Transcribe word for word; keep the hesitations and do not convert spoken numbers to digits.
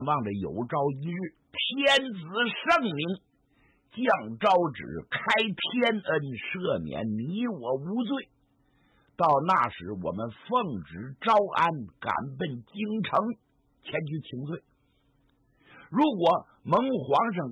望着有朝一日天子圣明，降诏旨，开天恩，赦免你我无罪。到那时，我们奉旨招安，赶奔京城前去请罪。如果蒙皇上